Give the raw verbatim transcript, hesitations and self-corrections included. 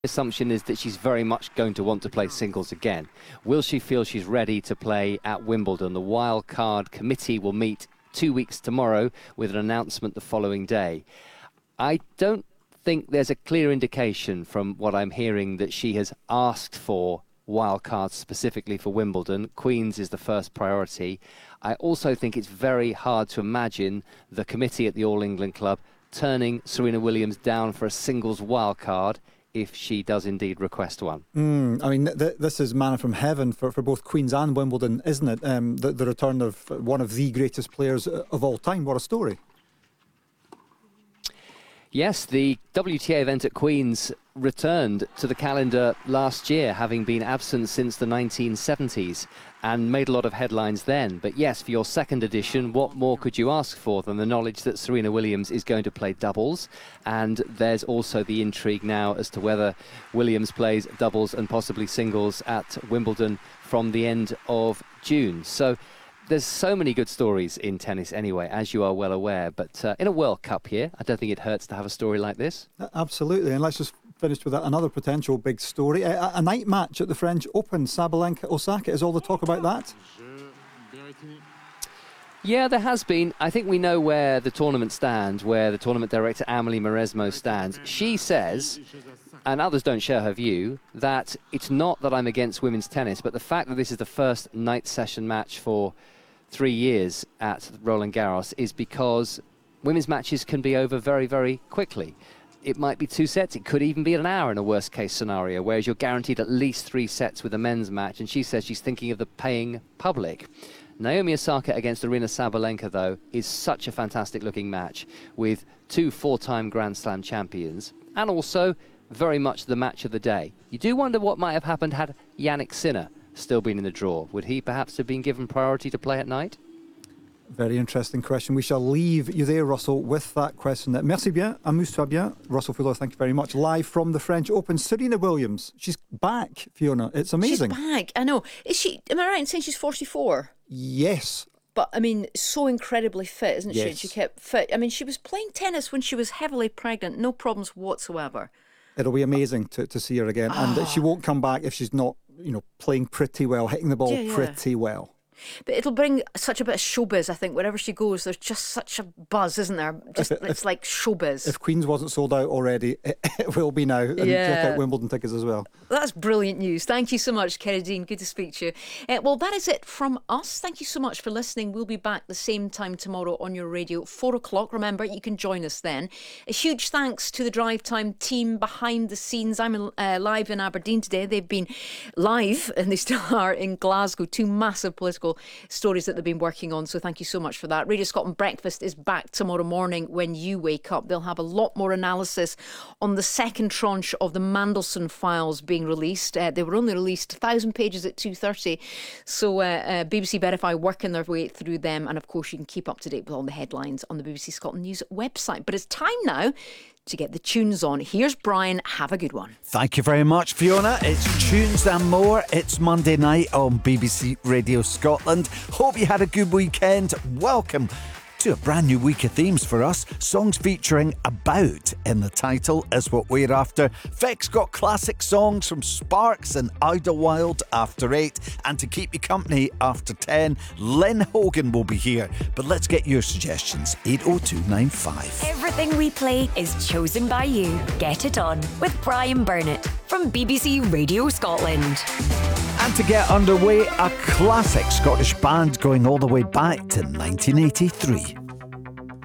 assumption is that she's very much going to want to play singles again. Will she feel she's ready to play at Wimbledon? The wild card committee will meet two weeks tomorrow with an announcement the following day. I don't think there's a clear indication from what I'm hearing that she has asked for wild cards specifically for Wimbledon. Queen's is the first priority. I also think it's very hard to imagine the committee at the All England Club turning Serena Williams down for a singles wild card if she does indeed request one. Mm, I mean, th this is manna from heaven for, for both Queen's and Wimbledon, isn't it? Um, the, the return of one of the greatest players of all time. What a story. Yes, the W T A event at Queen's returned to the calendar last year, having been absent since the nineteen seventies, and made a lot of headlines then. But yes, for your second edition, what more could you ask for than the knowledge that Serena Williams is going to play doubles? And there's also the intrigue now as to whether Williams plays doubles and possibly singles at Wimbledon from the end of June. So there's so many good stories in tennis anyway, as you are well aware. But uh, in a World Cup here, I don't think it hurts to have a story like this. Absolutely. And let's just finish with another potential big story. A, a night match at the French Open, Sabalenka Osaka. Is all the talk about that? Yeah, there has been. I think we know where the tournament stands, where the tournament director Amelie Mauresmo stands. She says, and others don't share her view, that it's not that I'm against women's tennis, but the fact that this is the first night session match for three years at Roland Garros is because women's matches can be over very, very quickly. It might be two sets, it could even be an hour in a worst case scenario, whereas you're guaranteed at least three sets with a men's match, and she says she's thinking of the paying public. Naomi Osaka against Aryna Sabalenka, though, is such a fantastic looking match with two four-time Grand Slam champions, and also very much the match of the day. You do wonder what might have happened had Jannik Sinner still been in the draw. Would he perhaps have been given priority to play at night? Very interesting question. We shall leave you there, Russell, with that question. Merci bien, amuse-toi bien. Russell Fuller, thank you very much. Live from the French Open, Serena Williams. She's back, Fiona. It's amazing. She's back, I know. Is she, am I right in saying she's forty-four? Yes. But, I mean, so incredibly fit, isn't yes. she? She kept fit. I mean, she was playing tennis when she was heavily pregnant. No problems whatsoever. It'll be amazing to, to see her again. Oh. And she won't come back if she's not, you know, playing pretty well, hitting the ball yeah, yeah. pretty well. But it'll bring such a bit of showbiz, I think. Wherever she goes, there's just such a buzz, isn't there? Just, it, it's if, like showbiz. If Queen's wasn't sold out already, it, it will be now. And yeah. check out Wimbledon tickets as well. That's brilliant news. Thank you so much, Kerry Dean. Good to speak to you. Uh, well, that is it from us. Thank you so much for listening. We'll be back the same time tomorrow on your radio, four o'clock. Remember, you can join us then. A huge thanks to the Drive Time team behind the scenes. I'm uh, live in Aberdeen today. They've been live, and they still are, in Glasgow. Two massive political stories that they've been working on, so thank you so much for that. Radio Scotland Breakfast is back tomorrow morning when you wake up. They'll have a lot more analysis on the second tranche of the Mandelson files being released. Uh, they were only released one thousand pages at two thirty, so uh, uh, B B C Verify working their way through them, and of course you can keep up to date with all the headlines on the B B C Scotland News website. But it's time now to get the tunes on. Here's Brian. Have a good one. Thank you very much, Fiona. It's Tunes and More. It's Monday night on B B C Radio Scotland. Hope you had a good weekend. Welcome to a brand new week of themes for us. Songs featuring About in the title is what we're after. Vic's got classic songs from Sparks and Idlewild after eight. And to keep you company after ten, Lynn Hogan will be here. But let's get your suggestions. eight oh two nine five. Everything we play is chosen by you. Get it on with Brian Burnett from B B C Radio Scotland. And to get underway, a classic Scottish band going all the way back to nineteen eighty-three.